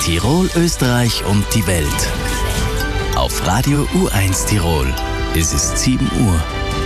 Tirol, Österreich und die Welt. Auf Radio U1 Tirol. Es ist 7 Uhr.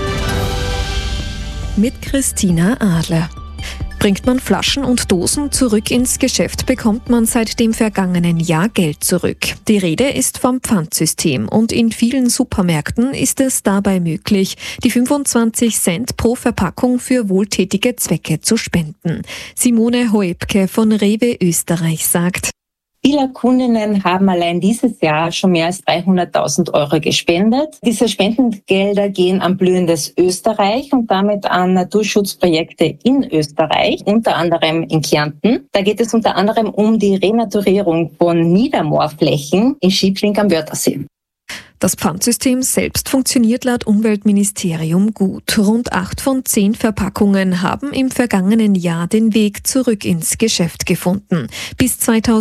Mit Christina Adler. Bringt man Flaschen und Dosen zurück ins Geschäft, bekommt man seit dem vergangenen Jahr Geld zurück. Die Rede ist vom Pfandsystem und in vielen Supermärkten ist es dabei möglich, die 25 Cent pro Verpackung für wohltätige Zwecke zu spenden. Simone Hoebke von Rewe Österreich sagt: Viele Kundinnen haben allein dieses Jahr schon mehr als 300.000 Euro gespendet. Diese Spendengelder gehen an blühendes Österreich und damit an Naturschutzprojekte in Österreich, unter anderem in Kärnten. Da geht es unter anderem um die Renaturierung von Niedermoorflächen in Schiebling am Wörthersee. Das Pfandsystem selbst funktioniert laut Umweltministerium gut. Rund 8 von 10 Verpackungen haben im vergangenen Jahr den Weg zurück ins Geschäft gefunden. Bis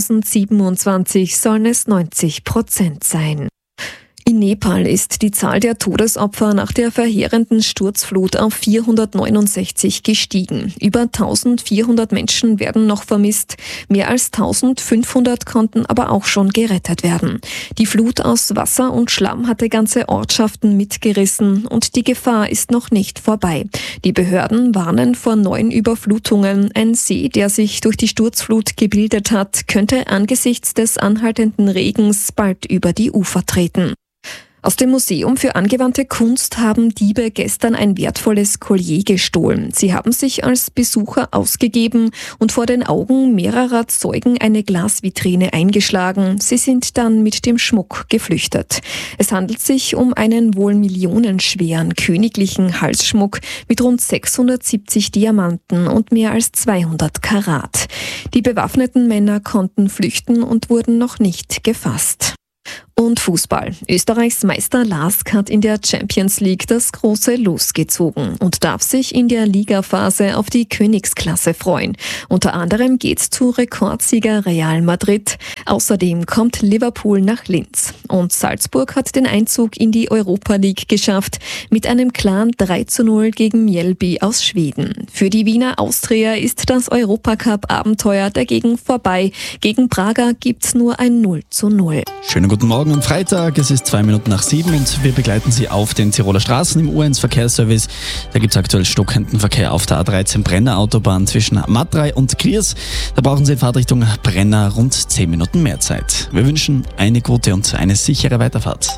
2027 sollen es 90% sein. In Nepal ist die Zahl der Todesopfer nach der verheerenden Sturzflut auf 469 gestiegen. Über 1400 Menschen werden noch vermisst. Mehr als 1500 konnten aber auch schon gerettet werden. Die Flut aus Wasser und Schlamm hatte ganze Ortschaften mitgerissen und die Gefahr ist noch nicht vorbei. Die Behörden warnen vor neuen Überflutungen. Ein See, der sich durch die Sturzflut gebildet hat, könnte angesichts des anhaltenden Regens bald über die Ufer treten. Aus dem Museum für angewandte Kunst haben Diebe gestern ein wertvolles Collier gestohlen. Sie haben sich als Besucher ausgegeben und vor den Augen mehrerer Zeugen eine Glasvitrine eingeschlagen. Sie sind dann mit dem Schmuck geflüchtet. Es handelt sich um einen wohl millionenschweren königlichen Halsschmuck mit rund 670 Diamanten und mehr als 200 Karat. Die bewaffneten Männer konnten flüchten und wurden noch nicht gefasst. Und Fußball. Österreichs Meister LASK hat in der Champions League das große Los gezogen und darf sich in der Ligaphase auf die Königsklasse freuen. Unter anderem geht's zu Rekordsieger Real Madrid. Außerdem kommt Liverpool nach Linz. Und Salzburg hat den Einzug in die Europa League geschafft mit einem klaren 3:0 gegen Mjällby aus Schweden. Für die Wiener Austria ist das Europacup-Abenteuer dagegen vorbei. Gegen Braga gibt's nur ein 0:0. Schönen guten Morgen am Freitag, es ist 2 Minuten nach 7 und wir begleiten Sie auf den Tiroler Straßen im U1 Verkehrsservice. Da gibt es aktuell stockenden Verkehr auf der A13 Brenner Autobahn zwischen Matrei und Gliers. Da brauchen Sie in Fahrtrichtung Brenner rund 10 Minuten mehr Zeit. Wir wünschen eine gute und eine sichere Weiterfahrt.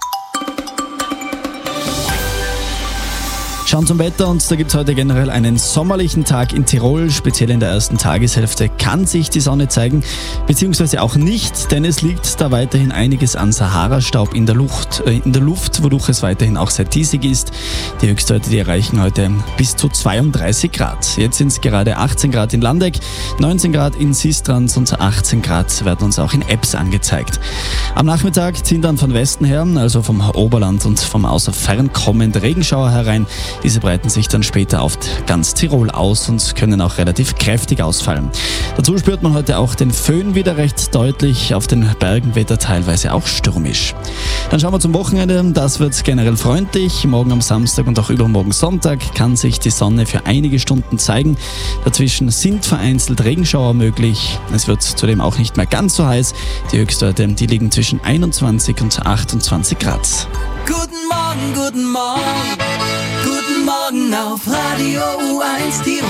Schauen zum Wetter und da gibt es heute generell einen sommerlichen Tag in Tirol. Speziell in der ersten Tageshälfte kann sich die Sonne zeigen, beziehungsweise auch nicht, denn es liegt da weiterhin einiges an Sahara-Staub in der Luft, wodurch es weiterhin auch sehr diesig ist. Die Höchstwerte, die erreichen heute bis zu 32 Grad. Jetzt sind es gerade 18 Grad in Landeck, 19 Grad in Sistrans und 18 Grad werden uns auch in Ebbs angezeigt. Am Nachmittag ziehen dann von Westen her, also vom Oberland und vom außer Fern kommend Regenschauer herein. Diese breiten sich dann später auf ganz Tirol aus und können auch relativ kräftig ausfallen. Dazu spürt man heute auch den Föhn wieder recht deutlich. Auf den Bergen weht er teilweise auch stürmisch. Dann schauen wir zum Wochenende. Das wird generell freundlich. Morgen am Samstag und auch übermorgen Sonntag kann sich die Sonne für einige Stunden zeigen. Dazwischen sind vereinzelt Regenschauer möglich. Es wird zudem auch nicht mehr ganz so heiß. Die Höchstwerte, die liegen zwischen 21 und 28 Grad. Guten Morgen, guten Morgen. Guten Morgen auf Radio U1 Tirol.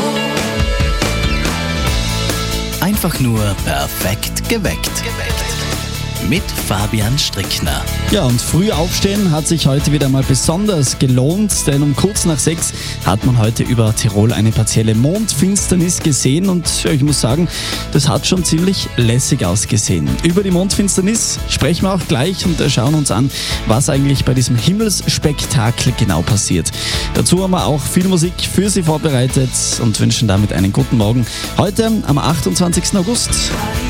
Einfach nur perfekt geweckt. Mit Fabian Strickner. Ja, und früh aufstehen hat sich heute wieder mal besonders gelohnt, denn um kurz nach 6 hat man heute über Tirol eine partielle Mondfinsternis gesehen und ich muss sagen, das hat schon ziemlich lässig ausgesehen. Über die Mondfinsternis sprechen wir auch gleich und schauen uns an, was eigentlich bei diesem Himmelsspektakel genau passiert. Dazu haben wir auch viel Musik für Sie vorbereitet und wünschen damit einen guten Morgen. Heute am 28. August.